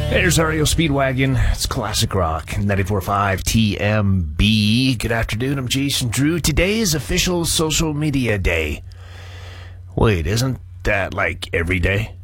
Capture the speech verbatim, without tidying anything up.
There's R E O Speedwagon. It's classic rock. ninety-four point five T M B. Good afternoon. I'm Jason Drew. Today is official social media day. Wait, isn't that like every day?